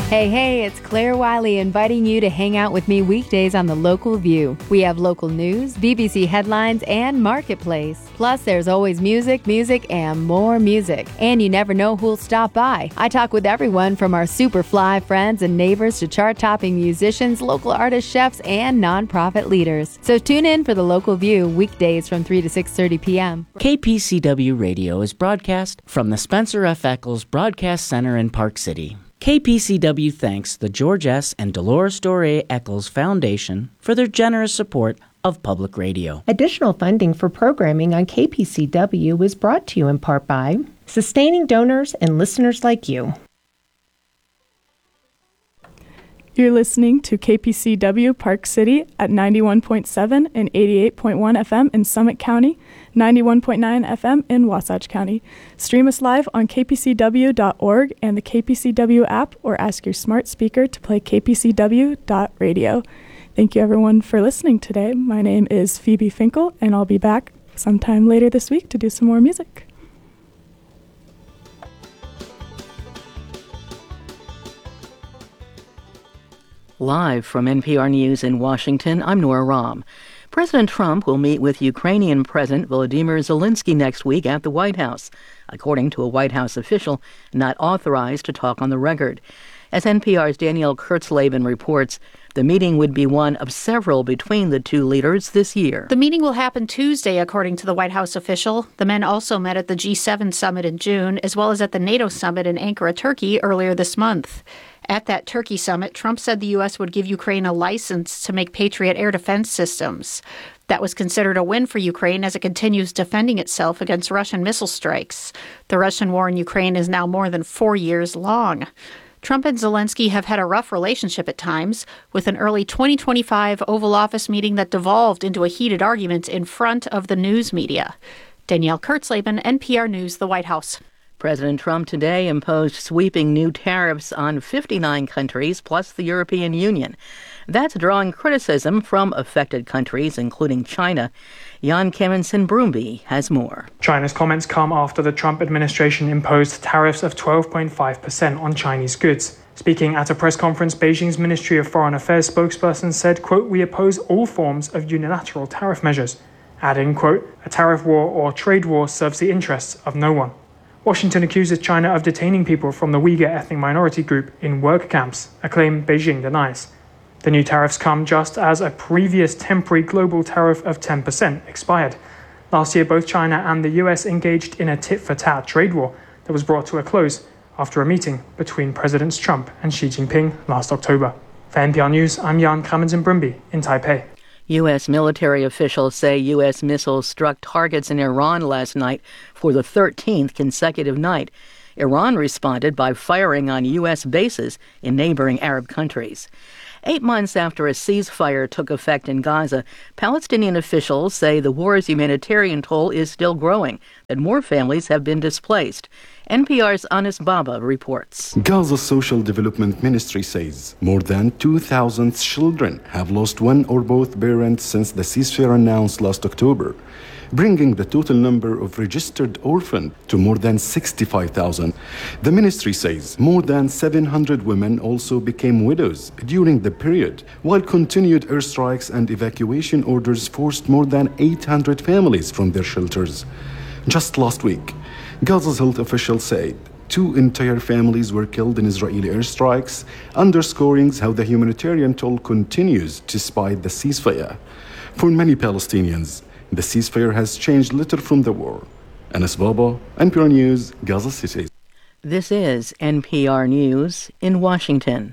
Hey, it's Claire Wiley inviting you to hang out with me weekdays on The Local View. We have local news, BBC headlines, and Marketplace. Plus, there's always music, and more music. And you never know who'll stop by. I talk with everyone from our super fly friends and neighbors to chart-topping musicians, local artists, chefs, and nonprofit leaders. So tune in for The Local View weekdays from 3 to 6:30 p.m. KPCW Radio is broadcast from the Spencer F. Eccles Broadcast Center in Park City. KPCW thanks the George S. and Dolores Doré Eccles Foundation for their generous support of public radio. Additional funding for programming on KPCW is brought to you in part by sustaining donors and listeners like you. You're listening to KPCW Park City at 91.7 and 88.1 FM in Summit County, 91.9 FM in Wasatch County. Stream us live on kpcw.org and the KPCW app, or ask your smart speaker to play kpcw.radio. Thank you everyone for listening today. My name is Phoebe Finkel, and I'll be back sometime later this week to do some more music. Live from NPR News in Washington, I'm Nora Rahm. President Trump will meet with Ukrainian President Volodymyr Zelensky next week at the White House, according to a White House official not authorized to talk on the record. As NPR's Danielle Kurtzleben reports, the meeting would be one of several between the two leaders this year. The meeting will happen Tuesday, according to the White House official. The men also met at the G7 summit in June, as well as at the NATO summit in Ankara, Turkey, earlier this month. At that Turkey summit, Trump said the U.S. would give Ukraine a license to make Patriot air defense systems. That was considered a win for Ukraine as it continues defending itself against Russian missile strikes. The Russian war in Ukraine is now more than 4 years long. Trump and Zelensky have had a rough relationship at times, with an early 2025 Oval Office meeting that devolved into a heated argument in front of the news media. Danielle Kurtzleben, NPR News, the White House. President Trump today imposed sweeping new tariffs on 59 countries plus the European Union. That's drawing criticism from affected countries, including China. Jan Kemensen-Brumby has more. China's comments come after the Trump administration imposed tariffs of 12.5% on Chinese goods. Speaking at a press conference, Beijing's Ministry of Foreign Affairs spokesperson said, quote, "We oppose all forms of unilateral tariff measures," adding, quote, "A tariff war or trade war serves the interests of no one." Washington accuses China of detaining people from the Uyghur ethnic minority group in work camps, a claim Beijing denies. The new tariffs come just as a previous temporary global tariff of 10% expired. Last year, both China and the US engaged in a tit-for-tat trade war that was brought to a close after a meeting between Presidents Trump and Xi Jinping last October. For NPR News, I'm Jan Kemensen-Brumby in Taipei. U.S. military officials say U.S. missiles struck targets in Iran last night for the 13th consecutive night. Iran responded by firing on U.S. bases in neighboring Arab countries. 8 months after a ceasefire took effect in Gaza, Palestinian officials say the war's humanitarian toll is still growing, that more families have been displaced. NPR's Anis Baba reports. Gaza's Social Development Ministry says more than 2,000 children have lost one or both parents since the ceasefire announced last October, bringing the total number of registered orphans to more than 65,000. The ministry says more than 700 women also became widows during the period, while continued airstrikes and evacuation orders forced more than 800 families from their shelters. Just last week, Gaza's health officials said 2 entire families were killed in Israeli airstrikes, underscoring how the humanitarian toll continues despite the ceasefire. For many Palestinians, the ceasefire has changed little from the war. Anis Baba, NPR News, Gaza City. This is NPR News in Washington.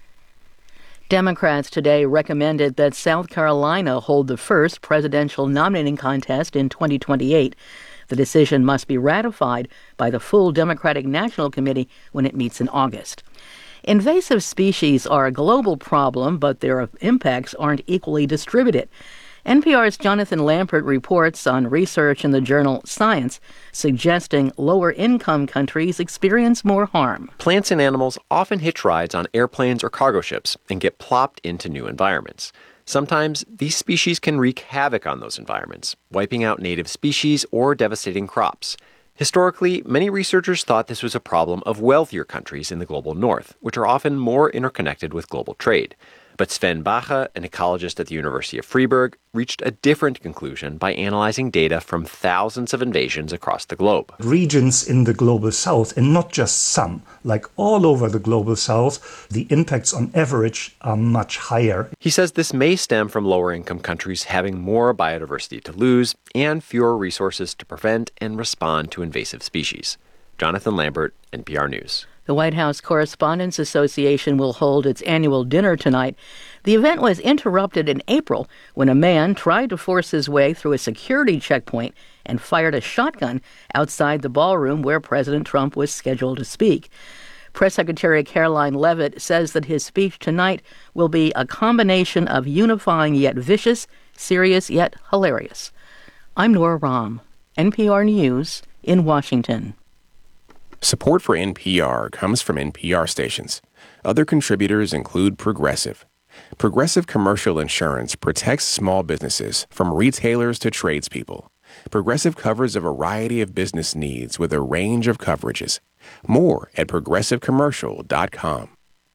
Democrats today recommended that South Carolina hold the first presidential nominating contest in 2028. The decision must be ratified by the full Democratic National Committee when it meets in August. Invasive species are a global problem, but their impacts aren't equally distributed. NPR's Jonathan Lampert reports on research in the journal Science suggesting lower-income countries experience more harm. Plants and animals often hitch rides on airplanes or cargo ships and get plopped into new environments. Sometimes these species can wreak havoc on those environments, wiping out native species or devastating crops. Historically, many researchers thought this was a problem of wealthier countries in the global north, which are often more interconnected with global trade. But Sven Bache, an ecologist at the University of Freiburg, reached a different conclusion by analyzing data from thousands of invasions across the globe. Regions in the global south, and not just some, like all over the global south, the impacts on average are much higher. He says this may stem from lower-income countries having more biodiversity to lose and fewer resources to prevent and respond to invasive species. Jonathan Lambert, NPR News. The White House Correspondents Association will hold its annual dinner tonight. The event was interrupted in April when a man tried to force his way through a security checkpoint and fired a shotgun outside the ballroom where President Trump was scheduled to speak. Press Secretary Caroline Leavitt says that his speech tonight will be a combination of unifying yet vicious, serious yet hilarious. I'm Nora Rahm, NPR News in Washington. Support for NPR comes from NPR stations. Other contributors include Progressive. Progressive Commercial Insurance protects small businesses from retailers to tradespeople. Progressive covers a variety of business needs with a range of coverages. More at progressivecommercial.com.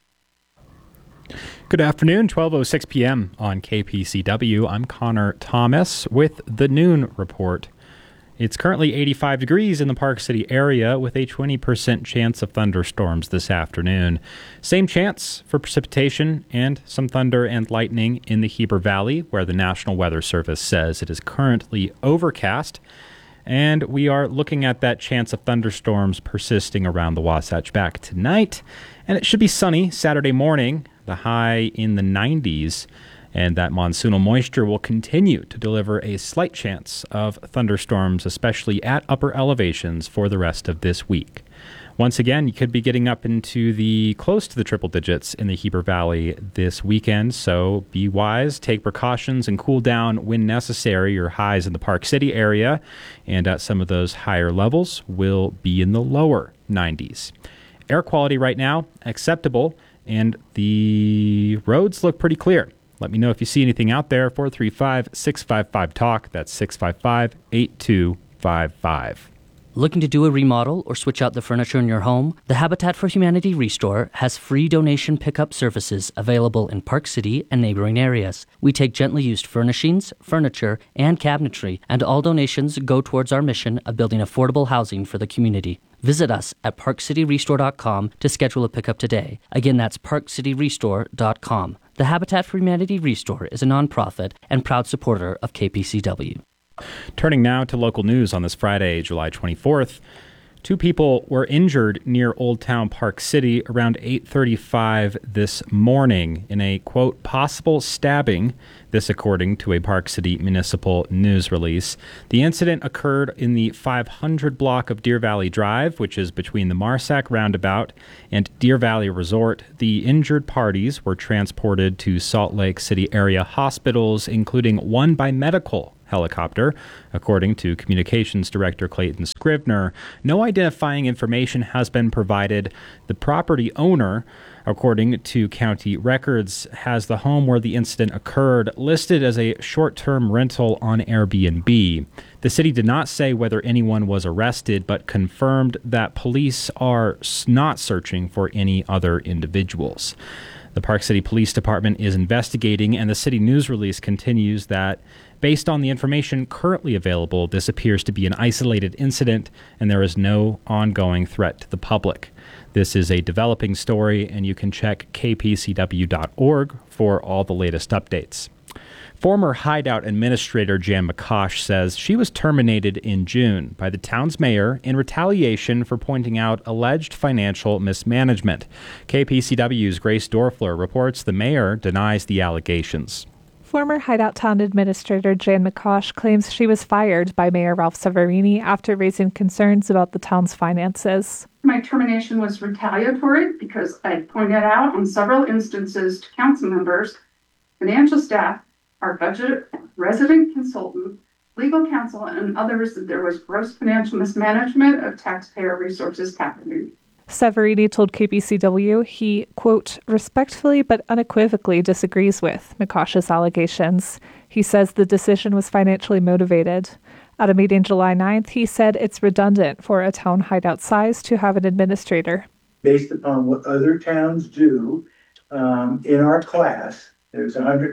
Good afternoon, 12:06 p.m. on KPCW. I'm Connor Thomas with the Noon Report. It's currently 85 degrees in the Park City area with a 20% chance of thunderstorms this afternoon. Same chance for precipitation and some thunder and lightning in the Heber Valley, where the National Weather Service says it is currently overcast. And we are looking at that chance of thunderstorms persisting around the Wasatch back tonight. And it should be sunny Saturday morning, the high in the 90s. And that monsoonal moisture will continue to deliver a slight chance of thunderstorms, especially at upper elevations for the rest of this week. Once again, you could be getting up into close to the triple digits in the Heber Valley this weekend, so be wise, take precautions, and cool down when necessary. Your highs in the Park City area and at some of those higher levels will be in the lower 90s. Air quality right now, acceptable, and the roads look pretty clear. Let me know if you see anything out there, 435-655-TALK. That's 655-8255. Looking to do a remodel or switch out the furniture in your home? The Habitat for Humanity Restore has free donation pickup services available in Park City and neighboring areas. We take gently used furnishings, furniture, and cabinetry, and all donations go towards our mission of building affordable housing for the community. Visit us at parkcityrestore.com to schedule a pickup today. Again, that's parkcityrestore.com. The Habitat for Humanity Restore is a nonprofit and proud supporter of KPCW. Turning now to local news on this Friday, July 24th. 2 people were injured near Old Town Park City around 8:35 this morning in a, quote, possible stabbing, this according to a Park City municipal news release. The incident occurred in the 500 block of Deer Valley Drive, which is between the Marsac Roundabout and Deer Valley Resort. The injured parties were transported to Salt Lake City area hospitals, including one by medical helicopter. According to Communications Director Clayton Scrivener, no identifying information has been provided. The property owner, according to county records, has the home where the incident occurred listed as a short-term rental on Airbnb. The city did not say whether anyone was arrested, but confirmed that police are not searching for any other individuals. The Park City Police Department is investigating, and the city news release continues that based on the information currently available, this appears to be an isolated incident and there is no ongoing threat to the public. This is a developing story, and you can check kpcw.org for all the latest updates. Former Hideout Administrator Jan McCosh says she was terminated in June by the town's mayor in retaliation for pointing out alleged financial mismanagement. KPCW's Grace Dorfler reports the mayor denies the allegations. Former Hideout Town Administrator Jan McCosh claims she was fired by Mayor Ralph Severini after raising concerns about the town's finances. My termination was retaliatory because I pointed out on several instances to council members, financial staff, our budget, resident consultant, legal counsel, and others that there was gross financial mismanagement of taxpayer resources happening. Severini told KPCW he, quote, respectfully but unequivocally disagrees with McCosh's allegations. He says the decision was financially motivated. At a meeting July 9th, he said it's redundant for a town hideout size to have an administrator. Based upon what other towns do, in our class, there's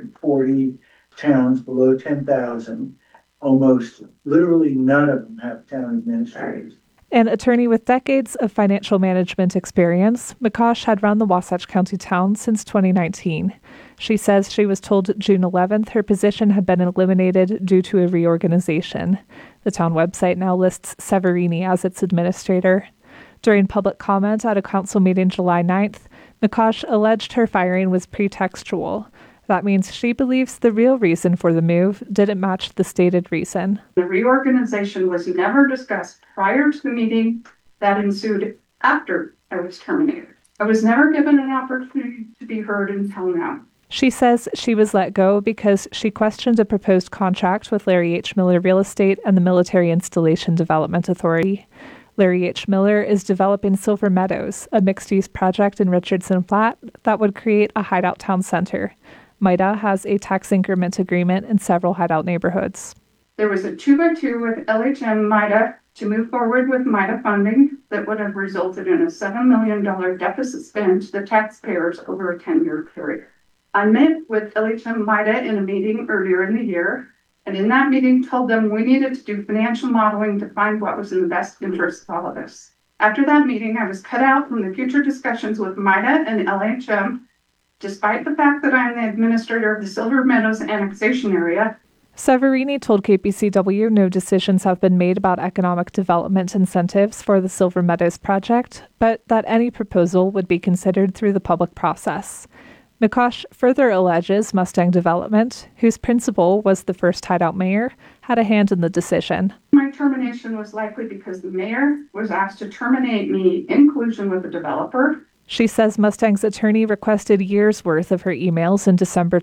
140 towns below 10,000. Almost literally none of them have town administrators. An attorney with decades of financial management experience, McCosh had run the Wasatch County town since 2019. She says she was told June 11th her position had been eliminated due to a reorganization. The town website now lists Severini as its administrator. During public comment at a council meeting July 9th, McCosh alleged her firing was pretextual. That means she believes the real reason for the move didn't match the stated reason. The reorganization was never discussed prior to the meeting that ensued after I was terminated. I was never given an opportunity to be heard until now. She says she was let go because she questioned a proposed contract with Larry H. Miller Real Estate and the Military Installation Development Authority. Larry H. Miller is developing Silver Meadows, a mixed-use project in Richardson Flat that would create a hideout town center. MIDA has a tax increment agreement in several hideout neighborhoods. There was a 2x2 with LHM MIDA to move forward with MIDA funding that would have resulted in a $7 million deficit spend to the taxpayers over a 10-year period. I met with LHM MIDA in a meeting earlier in the year, and in that meeting told them we needed to do financial modeling to find what was in the best interest of all of us. After that meeting, I was cut out from the future discussions with MIDA and LHM, despite the fact that I'm the administrator of the Silver Meadows annexation area. Severini told KPCW no decisions have been made about economic development incentives for the Silver Meadows project, but that any proposal would be considered through the public process. McCosh further alleges Mustang Development, whose principal was the first hideout mayor, had a hand in the decision. My termination was likely because the mayor was asked to terminate me in collusion with the developer. She says Mustang's attorney requested years' worth of her emails in December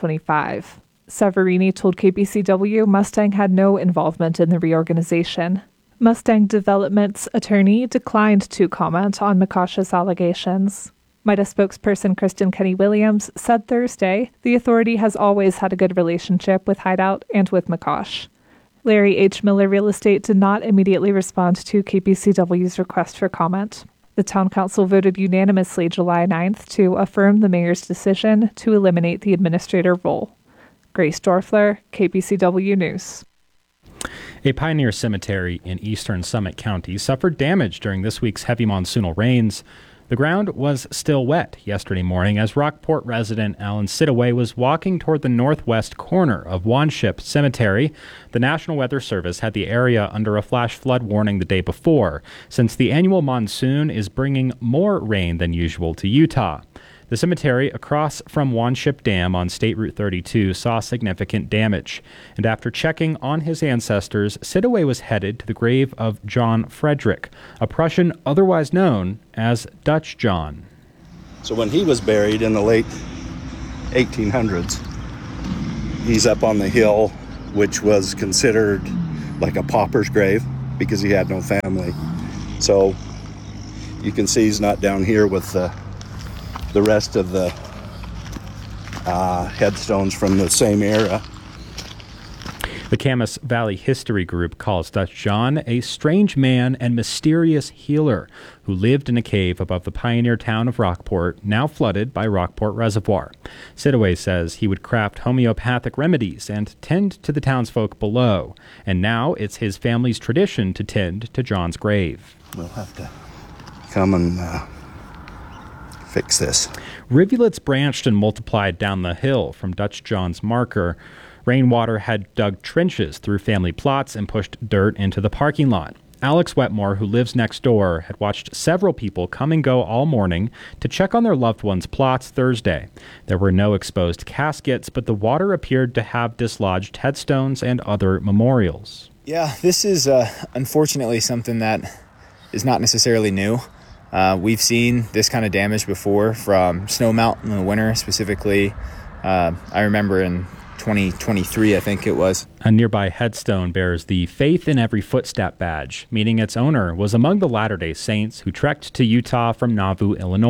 2025. Severini told KPCW Mustang had no involvement in the reorganization. Mustang Development's attorney declined to comment on McCosh's allegations. MIDA spokesperson Kristen Kenny-Williams said Thursday the authority has always had a good relationship with Hideout and with McCosh. Larry H. Miller Real Estate did not immediately respond to KPCW's request for comment. The town council voted unanimously July 9th to affirm the mayor's decision to eliminate the administrator role. Grace Dorfler, KPCW News. A Pioneer cemetery in eastern Summit County suffered damage during this week's heavy monsoonal rains. The ground was still wet yesterday morning as Rockport resident Alan Sidaway was walking toward the northwest corner of Wanship Cemetery. The National Weather Service had the area under a flash flood warning the day before, since the annual monsoon is bringing more rain than usual to Utah. The cemetery across from Wanship Dam on State Route 32 saw significant damage, and after checking on his ancestors, Sidaway was headed to the grave of John Frederick, a Prussian otherwise known as Dutch John. So when he was buried in the late 1800s, he's up on the hill, which was considered like a pauper's grave because he had no family. So you can see he's not down here with the rest of the headstones from the same era. The Camas Valley History Group calls Dutch John a strange man and mysterious healer who lived in a cave above the pioneer town of Rockport, now flooded by Rockport Reservoir. Sidaway says he would craft homeopathic remedies and tend to the townsfolk below, and now it's his family's tradition to tend to John's grave. We'll have to come and fix this. Rivulets branched and multiplied down the hill from Dutch John's marker. Rainwater had dug trenches through family plots and pushed dirt into the parking lot. Alex Wetmore, who lives next door, had watched several people come and go all morning to check on their loved ones' plots Thursday. There were no exposed caskets, but the water appeared to have dislodged headstones and other memorials. Yeah, this is unfortunately something that is not necessarily new. We've seen this kind of damage before from snowmelt in the winter, specifically. I remember in 2023, I think it was. A nearby headstone bears the Faith in Every Footstep badge, meaning its owner was among the Latter-day Saints who trekked to Utah from Nauvoo, Illinois.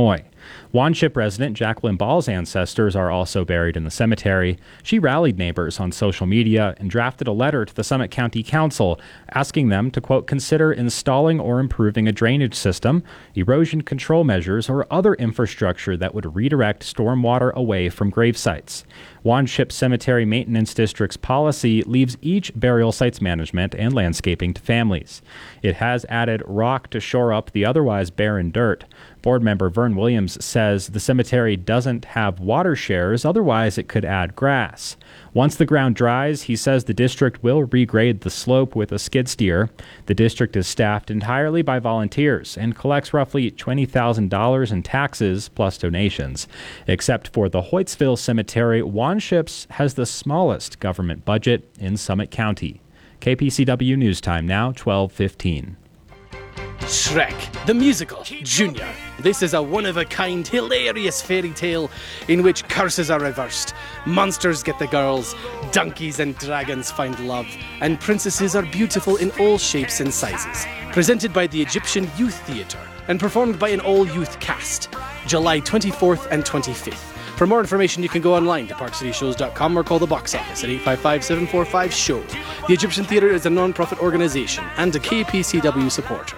Wanship resident Jacqueline Ball's ancestors are also buried in the cemetery. She rallied neighbors on social media and drafted a letter to the Summit County Council asking them to, quote, consider installing or improving a drainage system, erosion control measures, or other infrastructure that would redirect stormwater away from grave sites. Wanship Cemetery Maintenance District's policy leaves each burial site's management and landscaping to families. It has added rock to shore up the otherwise barren dirt. Board member Vern Williams says the cemetery doesn't have water shares, otherwise it could add grass. Once the ground dries, he says the district will regrade the slope with a skid steer. The district is staffed entirely by volunteers and collects roughly $20,000 in taxes plus donations. Except for the Hoytsville Cemetery, Wanship's has the smallest government budget in Summit County. KPCW News Time now, 12:15. Shrek, the musical, Junior. This is a one-of-a-kind, hilarious fairy tale in which curses are reversed, monsters get the girls, donkeys and dragons find love, and princesses are beautiful in all shapes and sizes. Presented by the Egyptian Youth Theatre and performed by an all-youth cast, July 24th and 25th. For more information, you can go online to parkcityshows.com or call the box office at 855-745-SHOW. The Egyptian Theatre is a non-profit organisation and a KPCW supporter.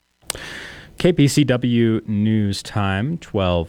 KPCW News Time,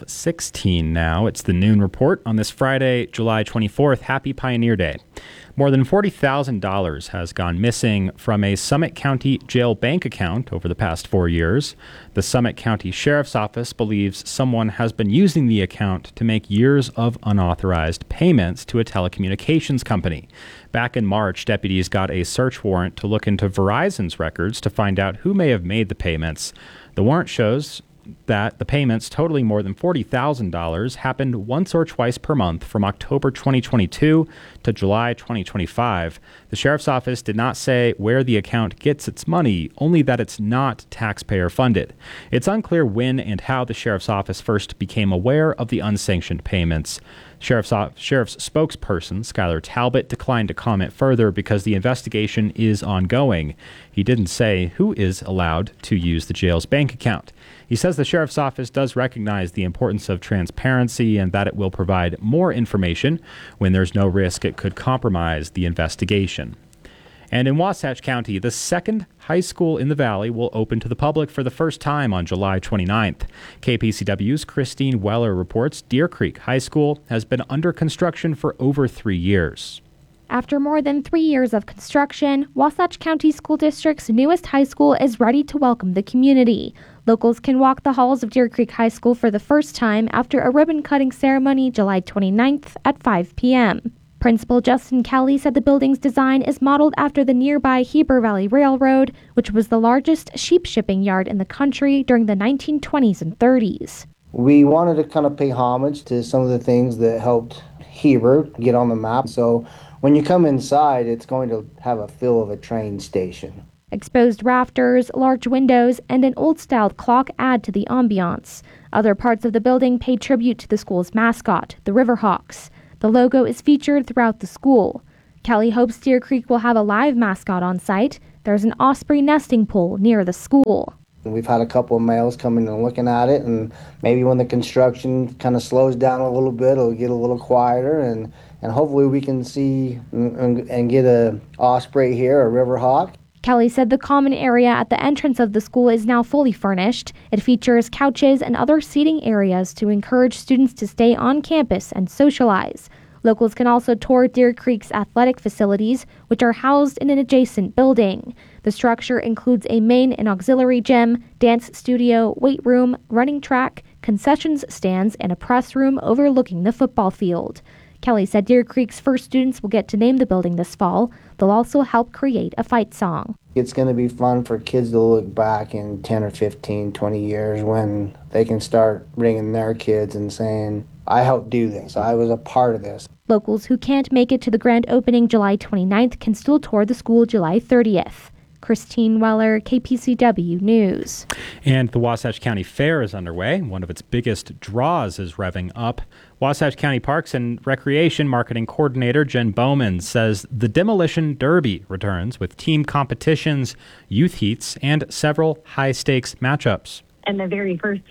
12:16 now. It's the Noon Report on this Friday, July 24th. Happy Pioneer Day. More than $40,000 has gone missing from a Summit County jail bank account over the past 4 years. The Summit County Sheriff's Office believes someone has been using the account to make years of unauthorized payments to a telecommunications company. Back in March, deputies got a search warrant to look into Verizon's records to find out who may have made the payments. The warrant shows that the payments totaling more than $40,000 happened once or twice per month from October 2022 to July 2025. The Sheriff's Office did not say where the account gets its money, only that it's not taxpayer funded. It's unclear when and how the Sheriff's Office first became aware of the unsanctioned payments. Sheriff's spokesperson, Skylar Talbot, declined to comment further because the investigation is ongoing. He didn't say who is allowed to use the jail's bank account. He says the Sheriff's Office does recognize the importance of transparency and that it will provide more information when there's no risk it could compromise the investigation. And in Wasatch County, the second high school in the valley will open to the public for the first time on July 29th. KPCW's Christine Weller reports Deer Creek High School has been under construction for over 3 years. After more than 3 years of construction, Wasatch County School District's newest high school is ready to welcome the community. Locals can walk the halls of Deer Creek High School for the first time after a ribbon-cutting ceremony July 29th at 5 p.m. Principal Justin Kelly said the building's design is modeled after the nearby Heber Valley Railroad, which was the largest sheep shipping yard in the country during the 1920s and 30s. We wanted to kind of pay homage to some of the things that helped Heber get on the map. So when you come inside, it's going to have a feel of a train station. Exposed rafters, large windows, and an old-style clock add to the ambiance. Other parts of the building pay tribute to the school's mascot, the Riverhawks. The logo is featured throughout the school. Kelly hopes Deer Creek will have a live mascot on site. There's an osprey nesting pool near the school. We've had a couple of males coming and looking at it, and maybe when the construction kind of slows down a little bit, it'll get a little quieter, and hopefully we can see and get a osprey here, a riverhawk. Kelly said the common area at the entrance of the school is now fully furnished. It features couches and other seating areas to encourage students to stay on campus and socialize. Locals can also tour Deer Creek's athletic facilities, which are housed in an adjacent building. The structure includes a main and auxiliary gym, dance studio, weight room, running track, concessions stands, and a press room overlooking the football field. Kelly said Deer Creek's first students will get to name the building this fall. They'll also help create a fight song. It's going to be fun for kids to look back in 10 or 15, 20 years when they can start bringing their kids and saying, I helped do this. I was a part of this. Locals who can't make it to the grand opening July 29th can still tour the school July 30th. Christine Weller, KPCW News. And the Wasatch County Fair is underway. One of its biggest draws is revving up. Wasatch County Parks and Recreation Marketing Coordinator Jen Bowman says the Demolition Derby returns with team competitions, youth heats, and several high-stakes matchups. And the very first heat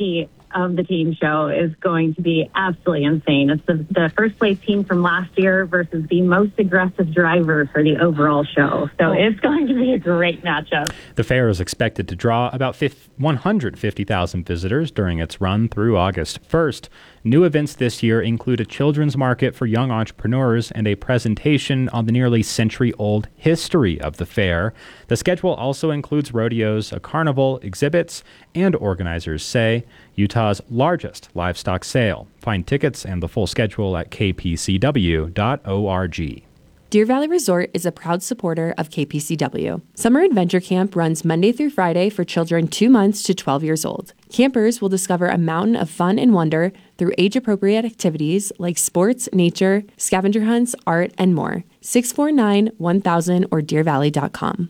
of the team show is going to be absolutely insane. It's the first place team from last year versus the most aggressive driver for the overall show. So it's going to be a great matchup. The fair is expected to draw about 150,000 visitors during its run through August 1st. New events this year include a children's market for young entrepreneurs and a presentation on the nearly century-old history of the fair. The schedule also includes rodeos, a carnival, exhibits, and organizers say Utah's largest livestock sale. Find tickets and the full schedule at kpcw.org. Deer Valley Resort is a proud supporter of KPCW. Summer Adventure Camp runs Monday through Friday for children 2 months to 12 years old. Campers will discover a mountain of fun and wonder through age-appropriate activities like sports, nature, scavenger hunts, art, and more. 649-1000 or deervalley.com.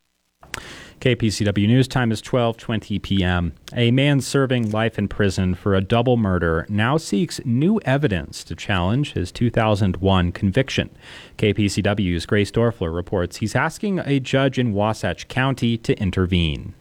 KPCW News time is 12:20 p.m. A man serving life in prison for a double murder now seeks new evidence to challenge his 2001 conviction. KPCW's Grace Dorfler reports he's asking a judge in Wasatch County to intervene.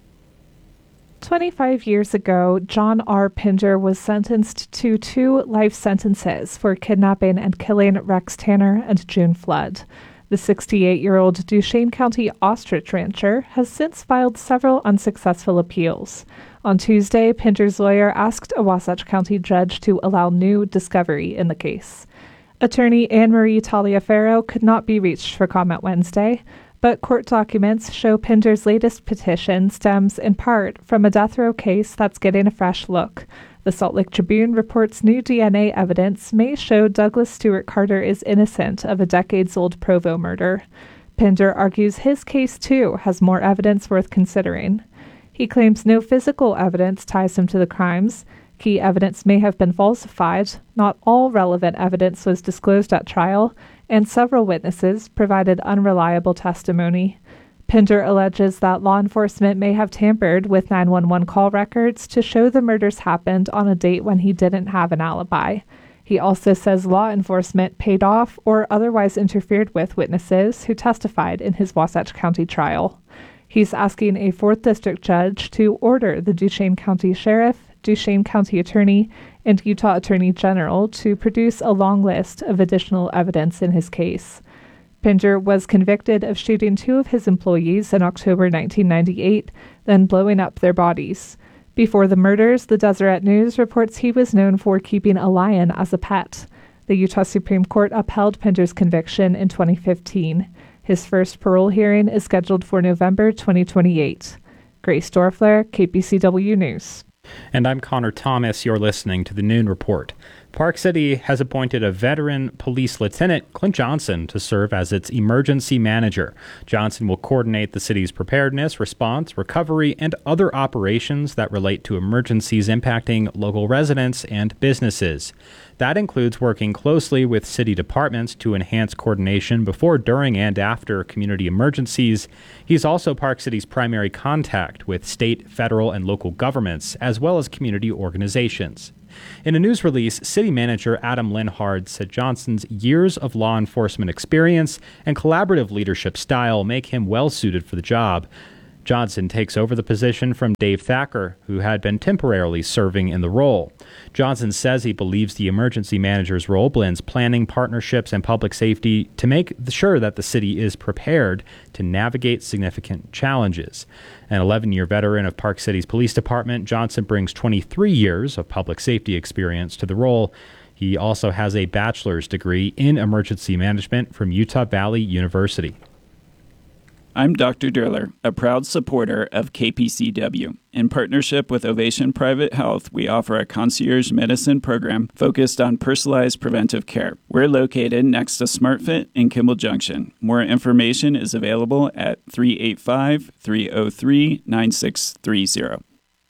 25 years ago, John R. Pinder was sentenced to 2 life sentences for kidnapping and killing Rex Tanner and June Flood. The 68-year-old Duchesne County ostrich rancher has since filed several unsuccessful appeals. On Tuesday, Pinder's lawyer asked a Wasatch County judge to allow new discovery in the case. Attorney Anne-Marie Taliaferro could not be reached for comment Wednesday, but court documents show Pinder's latest petition stems in part from a death row case that's getting a fresh look. The Salt Lake Tribune reports new DNA evidence may show Douglas Stewart Carter is innocent of a decades-old Provo murder. Pinder argues his case, too, has more evidence worth considering. He claims no physical evidence ties him to the crimes. Key evidence may have been falsified. Not all relevant evidence was disclosed at trial, and several witnesses provided unreliable testimony. Pinder alleges that law enforcement may have tampered with 911 call records to show the murders happened on a date when he didn't have an alibi. He also says law enforcement paid off or otherwise interfered with witnesses who testified in his Wasatch County trial. He's asking a 4th District judge to order the Duchesne County Sheriff, Duchesne County Attorney, and Utah Attorney General to produce a long list of additional evidence in his case. Pinder was convicted of shooting 2 of his employees in October 1998, then blowing up their bodies. Before the murders, the Deseret News reports he was known for keeping a lion as a pet. The Utah Supreme Court upheld Pinder's conviction in 2015. His first parole hearing is scheduled for November 2028. Grace Dorfler, KPCW News. And I'm Connor Thomas. You're listening to the Noon Report. Park City has appointed a veteran police lieutenant, Clint Johnson, to serve as its emergency manager. Johnson will coordinate the city's preparedness, response, recovery, and other operations that relate to emergencies impacting local residents and businesses. That includes working closely with city departments to enhance coordination before, during, and after community emergencies. He's also Park City's primary contact with state, federal, and local governments, as well as community organizations. In a news release, City Manager Adam Linhard said Johnson's years of law enforcement experience and collaborative leadership style make him well-suited for the job. Johnson takes over the position from Dave Thacker, who had been temporarily serving in the role. Johnson says he believes the emergency manager's role blends planning, partnerships, and public safety to make sure that the city is prepared to navigate significant challenges. An 11-year veteran of Park City's police department, Johnson brings 23 years of public safety experience to the role. He also has a bachelor's degree in emergency management from Utah Valley University. I'm Dr. Durler, a proud supporter of KPCW. In partnership with Ovation Private Health, we offer a concierge medicine program focused on personalized preventive care. We're located next to SmartFit in Kimball Junction. More information is available at 385-303-9630.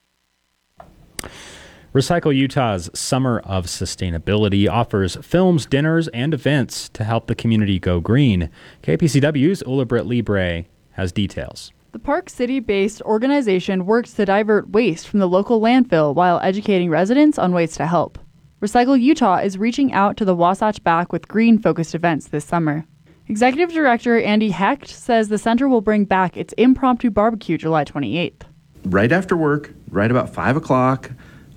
Recycle Utah's Summer of Sustainability offers films, dinners, and events to help the community go green. KPCW's Ula Britt Libre has details. The Park City-based organization works to divert waste from the local landfill while educating residents on ways to help. Recycle Utah is reaching out to the Wasatch Back with green-focused events this summer. Executive Director Andy Hecht says the center will bring back its impromptu barbecue July 28th. Right after work, right about 5 o'clock,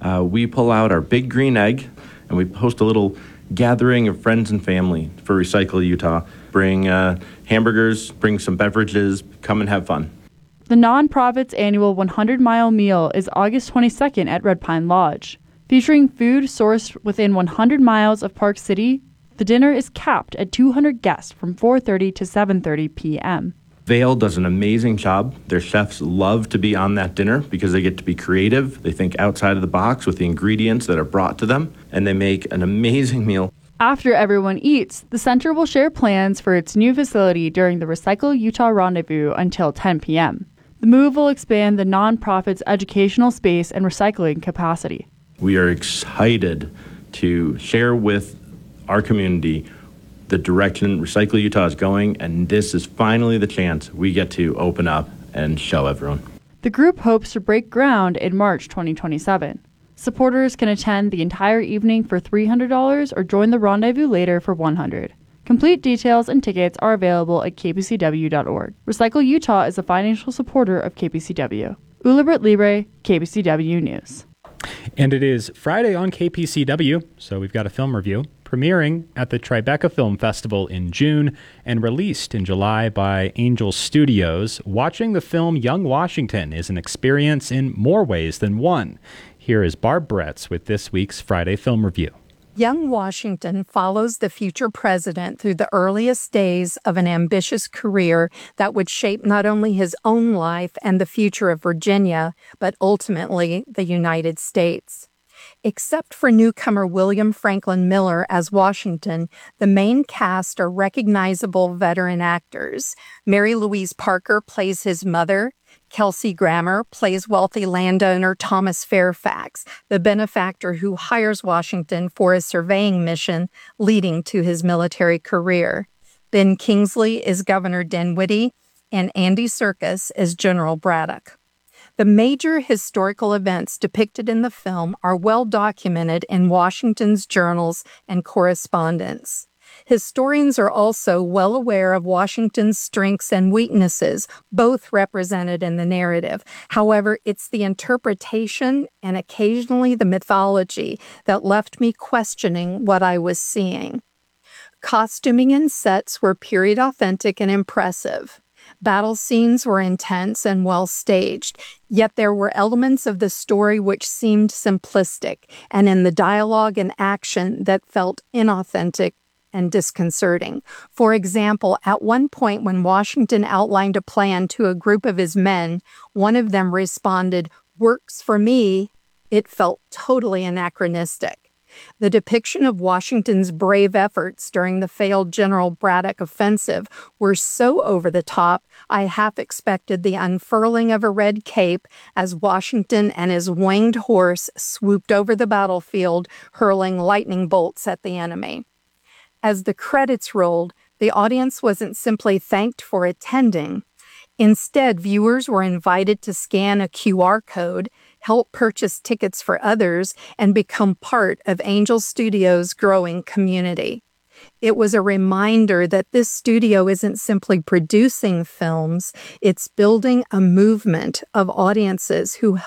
we pull out our big green egg and we host a little gathering of friends and family for Recycle Utah. Bring hamburgers, bring some beverages, come and have fun. The nonprofit's annual 100-mile meal is August 22nd at Red Pine Lodge. Featuring food sourced within 100 miles of Park City, the dinner is capped at 200 guests from 4:30 to 7:30 p.m. Vail does an amazing job. Their chefs love to be on that dinner because they get to be creative. They think outside of the box with the ingredients that are brought to them, and they make an amazing meal. After everyone eats, the center will share plans for its new facility during the Recycle Utah Rendezvous until 10 p.m. The move will expand the nonprofit's educational space and recycling capacity. We are excited to share with our community the direction Recycle Utah is going, and this is finally the chance we get to open up and show everyone. The group hopes to break ground in March 2027. Supporters can attend the entire evening for $300 or join the rendezvous later for $100. Complete details and tickets are available at kpcw.org. Recycle Utah is a financial supporter of KPCW. Ulibert Libre, KPCW News. And it is Friday on KPCW, so we've got a film review premiering at the Tribeca Film Festival in June and released in July by Angel Studios. Watching the film Young Washington is an experience in more ways than one. Here is Barb Bretz with this week's Friday Film Review. Young Washington follows the future president through the earliest days of an ambitious career that would shape not only his own life and the future of Virginia, but ultimately the United States. Except for newcomer William Franklin Miller as Washington, the main cast are recognizable veteran actors. Mary Louise Parker plays his mother. Kelsey Grammer plays wealthy landowner Thomas Fairfax, the benefactor who hires Washington for a surveying mission leading to his military career. Ben Kingsley is Governor Dinwiddie, and Andy Serkis is General Braddock. The major historical events depicted in the film are well documented in Washington's journals and correspondence. Historians are also well aware of Washington's strengths and weaknesses, both represented in the narrative. However, it's the interpretation and occasionally the mythology that left me questioning what I was seeing. Costuming and sets were period authentic and impressive. Battle scenes were intense and well staged, yet there were elements of the story which seemed simplistic, and in the dialogue and action that felt inauthentic and disconcerting. For example, at one point when Washington outlined a plan to a group of his men, one of them responded, "Works for me." It felt totally anachronistic. The depiction of Washington's brave efforts during the failed General Braddock offensive were so over the top, I half expected the unfurling of a red cape as Washington and his winged horse swooped over the battlefield, hurling lightning bolts at the enemy. As the credits rolled, the audience wasn't simply thanked for attending. Instead, viewers were invited to scan a QR code, help purchase tickets for others, and become part of Angel Studios' growing community. It was a reminder that this studio isn't simply producing films, it's building a movement of audiences who